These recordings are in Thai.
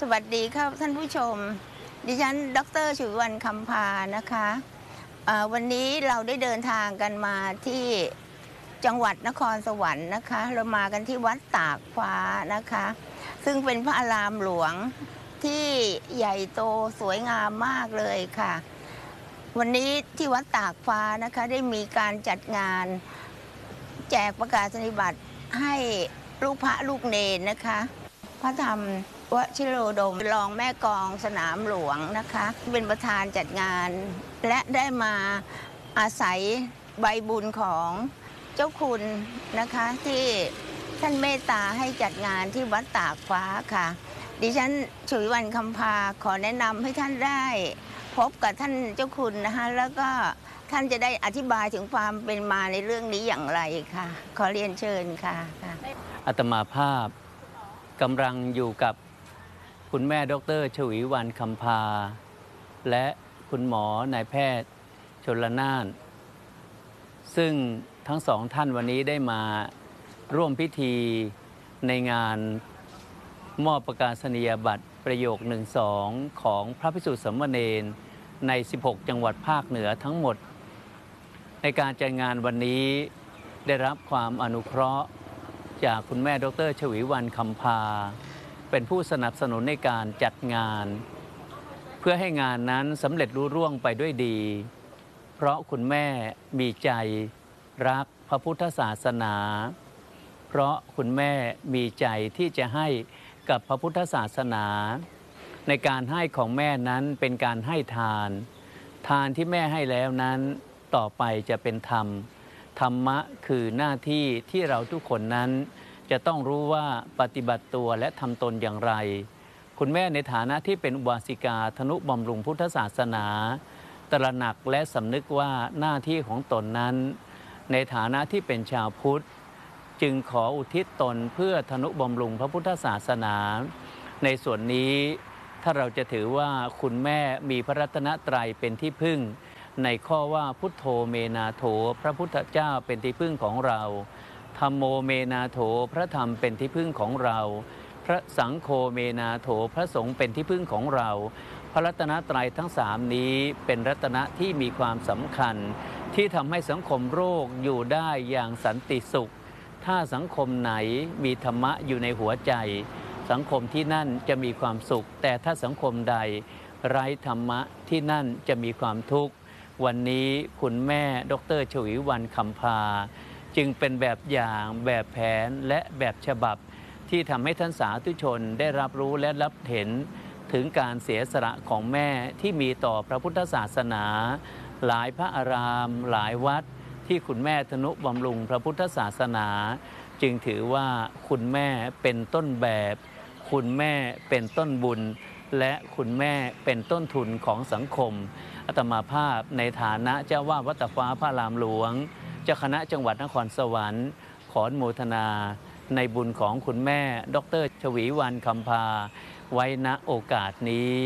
วัสดีครับท่านผู้ชมดิฉันดร.ฉุยวรรณคำพานะคะวันนี้เราได้เดินทางกันมาที่จังหวัดนครสวรรค์นะคะเรามากันที่วัดตากฟ้านะคะซึ่งเป็นพระอารามหลวงที่ใหญ่โตสวยงามมากเลยค่ะวันนี้ที่วัดตากฟ้านะคะได้มีการจัดงานแจกประกาศนียบัตรให้ลูกพระลูกเนรนะคะพระธรรมวชิโรดมรองแม่กองสนามหลวงนะคะเป็นประธานจัดงานและได้มาอาศัยใบบุญของเจ้าคุณนะคะที่ท่านเมตตาให้จัดงานที่วัดตากฟ้าค่ะดิฉันฉุยวรรณคำพาขอแนะนำให้ท่านได้พบกับท่านเจ้าคุณนะคะแล้วก็ท่านจะได้อธิบายถึงความเป็นมาในเรื่องนี้อย่างไรค่ะขอเรียนเชิญค่ะอาตมาภาพกำลังอยู่กับคุณแม่ดร.ฉวีวรรณคำพาและคุณหมอนายแพทย์ชลนานซึ่งทั้งสองท่านวันนี้ได้มาร่วมพิธีในงานมอบประกาศนียบัตรประโยค 1-2 ของพระภิกษุสามเณรใน 16 จังหวัดภาคเหนือทั้งหมดในการจัดงานวันนี้ได้รับความอนุเคราะห์จากคุณแม่ดร.ฉวีวรรณคำพาเป็นผู้สนับสนุนในการจัดงานเพื่อให้งานนั้นสำเร็จรุ่ร่วงไปด้วยดีเพราะคุณแม่มีใจรักพระพุทธศาสนาเพราะคุณแม่มีใจที่จะให้กับพระพุทธศาสนาในการให้ของแม่นั้นเป็นการให้ทานที่แม่ให้แล้วนั้นต่อไปจะเป็นธรรมธรรมะคือหน้าที่ที่เราทุกคนนั้นจะต้องรู้ว่าปฏิบัติตัวและทำตนอย่างไรคุณแม่ในฐานะที่เป็นอุบาสิกาทนุบำรุงพุทธศาสนาตระหนักและสำนึกว่าหน้าที่ของตนนั้นในฐานะที่เป็นชาวพุทธจึงขออุทิศตนเพื่อทนุบำรุงพระพุทธศาสนาในส่วนนี้ถ้าเราจะถือว่าคุณแม่มีพระรัตนตรัยเป็นที่พึ่งในข้อว่าพุทโธเมนาโถพระพุทธเจ้าเป็นที่พึ่งของเราธัมโมเมนาโถพระธรรมเป็นที่พึ่งของเราพระสังโฆเมนาโถพระสงฆ์เป็นที่พึ่งของเราพระรัตนตรัยทั้งสามนี้เป็นรัตนะที่มีความสำคัญที่ทำให้สังคมโลกอยู่ได้อย่างสันติสุขถ้าสังคมไหนมีธรรมะอยู่ในหัวใจสังคมที่นั่นจะมีความสุขแต่ถ้าสังคมใดไร้ธรรมะที่นั่นจะมีความทุกข์วันนี้คุณแม่ดร.ฉวีวรรณคำพาจึงเป็นแบบอย่างแบบแผนและแบบฉบับที่ทำให้ท่านสาธุชนได้รับรู้และรับเห็นถึงการเสียสละของแม่ที่มีต่อพระพุทธศาสนาหลายพระอารามหลายวัดที่คุณแม่ทนุบำรุงพระพุทธศาสนาจึงถือว่าคุณแม่เป็นต้นแบบคุณแม่เป็นต้นบุญและคุณแม่เป็นต้นทุนของสังคมอาตมาภาพในฐานะเจ้าวาดวัดตากฟ้าพระอารามหลวงเจ้าคณะจังหวัดนครสวรรค์ขออนุโมทนาในบุญของคุณแม่ดร.ฉวีวรรณคำพาไว้ณโอกาสนี้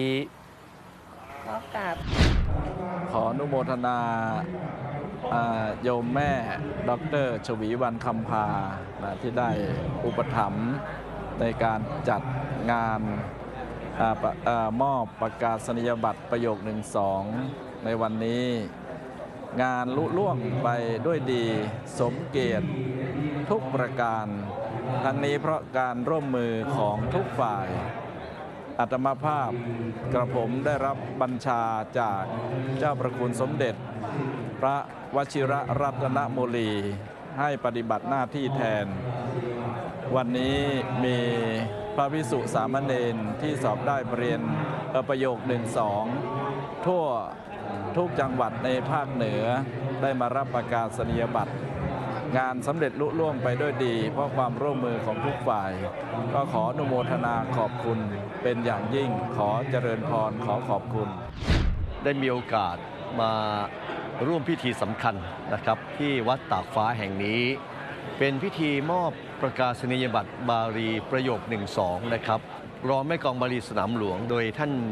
ขออนุโมทนาโยมแม่ดร.ฉวีวรรณคำพาที่ได้อุปถัมภ์ในการจัดงานมอบประกาศนียบัตรประโยค 1-2 ในวันนี้งานลุล่วงไปด้วยดีสมเกียรติทุกประการทั้งนี้เพราะการร่วมมือของทุกฝ่ายอาตมาภาพกระผมได้รับบัญชาจากเจ้าประคุณสมเด็จพระวชิรรัตนโมลีให้ปฏิบัติหน้าที่แทนวันนี้มีพระภิกษุสามเณรที่สอบได้เรียนประโยค 1-2 ทั่วทุกจังหวัดในภาคเหนือได้มารับประกาศนียบัตรงานสำเร็จลุล่วงไปด้วยดีเพราะความร่วมมือของทุกฝ่ายก็ขออนุโมทนาขอบคุณเป็นอย่างยิ่งขอเจริญพรขอขอบคุณได้มีโอกาสมาร่วมพิธีสำคัญนะครับที่วัดตากฟ้าแห่งนี้เป็นพิธีมอบประกาศนียบัตรบาลีประโยค 1-2 นะครับรองแม่กองบาลีสนามหลวงโดยท่าน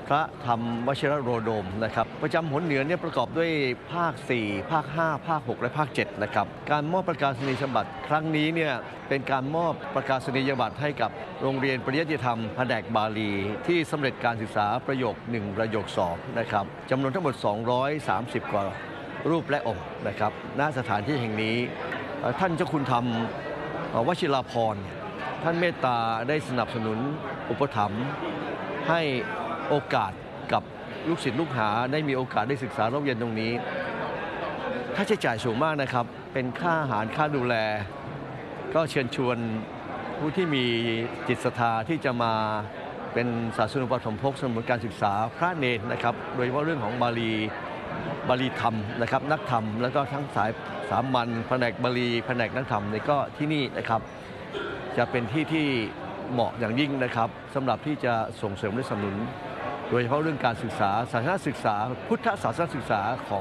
พระธรรมวชิรโรดมนะครับประจำหนเหนือเนี่ยประกอบด้วยภาค 4 ภาค 5 ภาค 6 และภาค 7 นะครับการมอบประกาศนียบัตรครั้งนี้เนี่ยเป็นการมอบประกาศนียบัตรให้กับโรงเรียนปริยัติธรรมแผนกบาลีที่สำเร็จการศึกษาประโยค 1 ประโยค 2 นะครับจำนวนทั้งหมด 230 กว่ารูปและองค์นะครับณสถานที่แห่งนี้ท่านเจ้าคุณธรรมวชิราภรณ์ท่านเมตตาได้สนับสนุนอุปถัมภ์ให้โอกาสกับลูกศิษย์ลูกหาได้มีโอกาสได้ศึกษาเรียนตรงนี้ค่าใช้จ่ายสูงมากนะครับเป็นค่าอาหารค่าดูแลก็เชิญชวนผู้ที่มีจิตศรัทธาที่จะมาเป็นศาสนูปถัมภกสนับสนุนการศึกษาพระเนรนะครับโดยเฉพาะเรื่องของบาลีธรรมนะครับนักธรรมแล้วก็ทั้งสายสามัญแผนกบาลีแผนกนักธรรมนี่ก็ที่นี่นะครับจะเป็นที่เหมาะอย่างยิ่งนะครับสำหรับที่จะส่งเสริมและสนับสนุนโดยเฉพาะเรื่องการศึกษาศาสนศึกษาพุทธศาสนศึกษาของ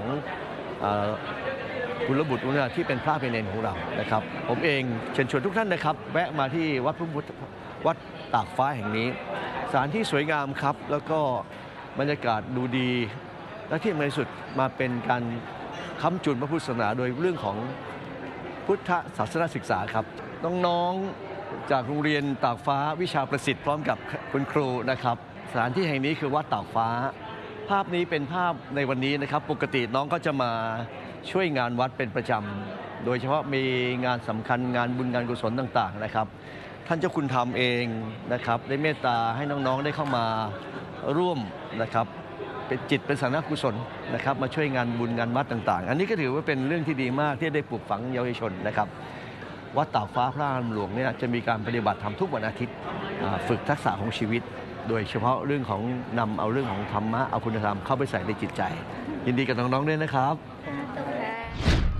กุลบุตรที่เป็นพระเป็นเนรของเรานะครับผมเองเชิญชวนทุกท่านนะครับแวะมาที่วัดตากฟ้าแห่งนี้สถานที่สวยงามครับแล้วก็บรรยากาศดูดีและที่สำคัญที่สุดมาเป็นการค้ำจุนพระพุทธศาสนาโดยเรื่องของพุทธศาสนศึกษาครับน้องๆจากโรงเรียนตากฟ้าวิชาประสิทธิ์พร้อมกับคุณครูนะครับสถานที่แห่งนี้คือวัดตากฟ้าภาพนี้เป็นภาพในวันนี้นะครับปกติน้องก็จะมาช่วยงานวัดเป็นประจำโดยเฉพาะมีงานสำคัญงานบุญงานกุศลต่างๆนะครับท่านเจ้าคุณธรรมเองนะครับได้เมตตาให้น้องๆได้เข้ามาร่วมนะครับเป็นจิตเป็นสาธารณกุศลนะครับมาช่วยงานบุญงานวัดต่างๆอันนี้ก็ถือว่าเป็นเรื่องที่ดีมากที่ได้ปลูกฝังเยาวชนนะครับวัดตากฟ้าพระอารามหลวงเนี่ยจะมีการปฏิบัติธรรมทุกวันอาทิตย์ฝึกทักษะของชีวิตโดยเฉพาะเรื่องของนำเอาเรื่องของธรรมะเอาคุณธรรมเข้าไปใส่ในจิตใจยินดีกับน้องๆด้วยนะครับ